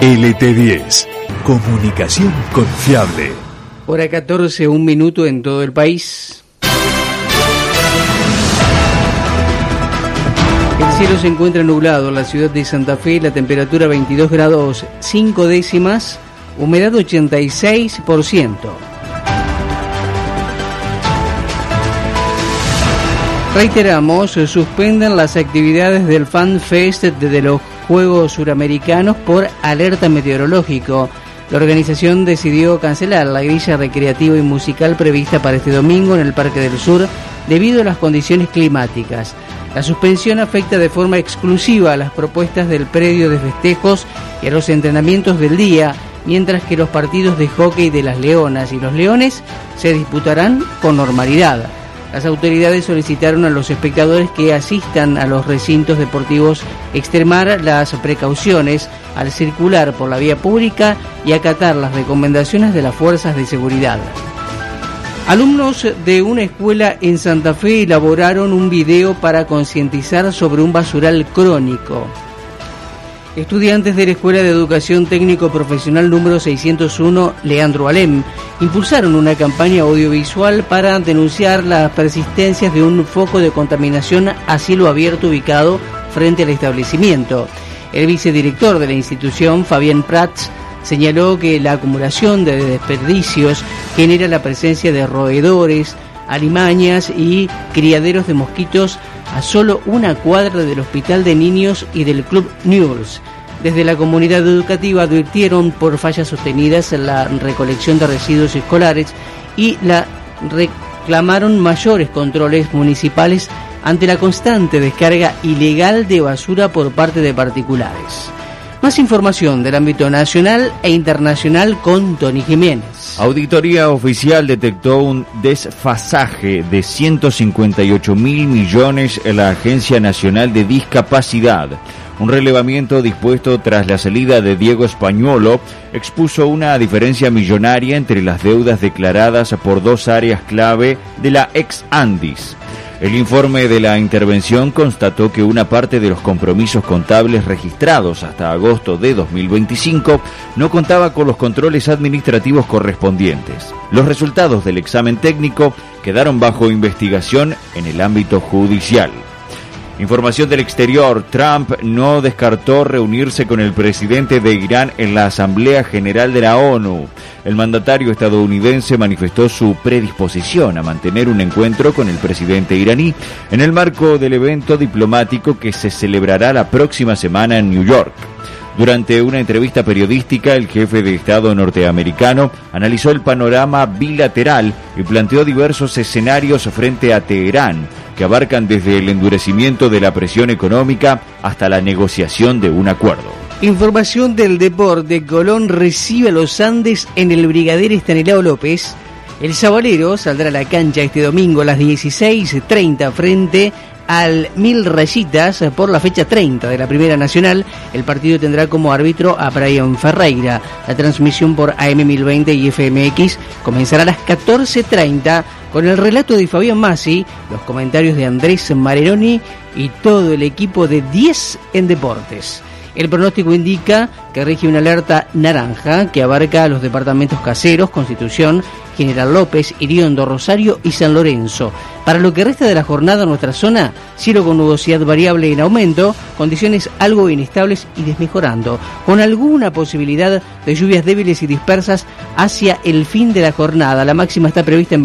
LT10, comunicación confiable. Hora 14, 1 minuto en todo el país. El cielo se encuentra nublado en la ciudad de Santa Fe, la temperatura 22 grados 5 décimas, humedad 86%. Reiteramos, suspenden las actividades del Fan Fest de los Juegos Suramericanos por alerta meteorológico. La organización decidió cancelar la grilla recreativa y musical prevista para este domingo en el Parque del Sur debido a las condiciones climáticas. La suspensión afecta de forma exclusiva a las propuestas del predio de festejos y a los entrenamientos del día, mientras que los partidos de hockey de las Leonas y los Leones se disputarán con normalidad. Las autoridades solicitaron a los espectadores que asistan a los recintos deportivos extremar las precauciones al circular por la vía pública y acatar las recomendaciones de las fuerzas de seguridad. Alumnos de una escuela en Santa Fe elaboraron un video para concientizar sobre un basural crónico. Estudiantes de la Escuela de Educación Técnico Profesional número 601 Leandro Alem impulsaron una campaña audiovisual para denunciar las persistencias de un foco de contaminación a cielo abierto ubicado frente al establecimiento. El vicedirector de la institución, Fabián Prats, señaló que la acumulación de desperdicios genera la presencia de roedores, alimañas y criaderos de mosquitos a solo una cuadra del Hospital de Niños y del Club Newell's. Desde la comunidad educativa advirtieron por fallas sostenidas en la recolección de residuos escolares y reclamaron mayores controles municipales ante la constante descarga ilegal de basura por parte de particulares. Más información del ámbito nacional e internacional con Tony Jiménez. Auditoría oficial detectó un desfasaje de 158.000 millones en la Agencia Nacional de Discapacidad. Un relevamiento dispuesto tras la salida de Diego Españolo expuso una diferencia millonaria entre las deudas declaradas por dos áreas clave de la ex Andis. El informe de la intervención constató que una parte de los compromisos contables registrados hasta agosto de 2025 no contaba con los controles administrativos correspondientes. Los resultados del examen técnico quedaron bajo investigación en el ámbito judicial. Información del exterior. Trump no descartó reunirse con el presidente de Irán en la Asamblea General de la ONU. El mandatario estadounidense manifestó su predisposición a mantener un encuentro con el presidente iraní en el marco del evento diplomático que se celebrará la próxima semana en New York. Durante una entrevista periodística, el jefe de Estado norteamericano analizó el panorama bilateral y planteó diversos escenarios frente a Teherán, que abarcan desde el endurecimiento de la presión económica hasta la negociación de un acuerdo. Información del deporte. Colón recibe a los Andes en el Brigadier Estanislao López. El sabalero saldrá a la cancha este domingo a las 16:30 frente al Mil Rayitas por la fecha 30 de la Primera Nacional. El partido tendrá como árbitro a Brian Ferreira. La transmisión por AM 1020 y FMX comenzará a las 14:30 con el relato de Fabián Massi, los comentarios de Andrés Mareroni y todo el equipo de 10 en Deportes. El pronóstico indica que rige una alerta naranja que abarca a los departamentos Caseros, Constitución, General López, Iriondo, Rosario y San Lorenzo. Para lo que resta de la jornada en nuestra zona, cielo con nubosidad variable en aumento, condiciones algo inestables y desmejorando, con alguna posibilidad de lluvias débiles y dispersas hacia el fin de la jornada. La máxima está prevista en